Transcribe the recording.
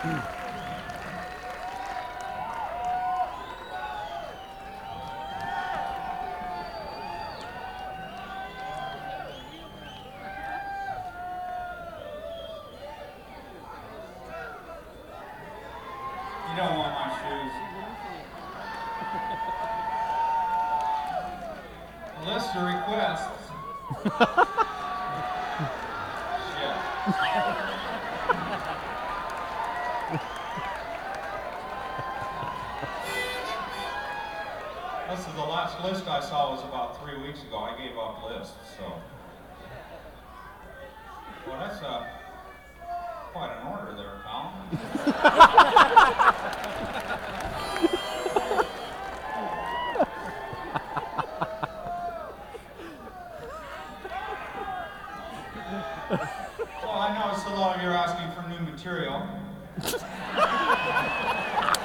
You don't want my shoes. List of requests. Shit. This is the last list I saw was about 3 weeks ago. I gave up lists, so. Well, that's quite an order there, pal. Well, I know so long you're asking for new material.